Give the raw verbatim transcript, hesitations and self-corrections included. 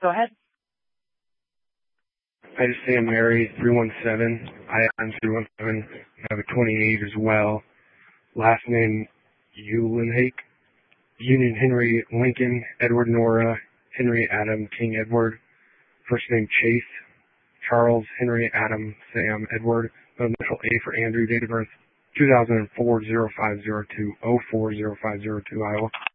Go ahead. I just say I'm Mary, three one seven. I am three one seven. I have a twenty-eight as well. Last name, Eulenhake. Union Henry Lincoln, Edward Nora, Henry Adam King Edward. First name Chase. Charles Henry Adam Sam Edward. Initial A for Andrew. Date of birth two thousand four oh five oh two oh four oh five oh two, Iowa.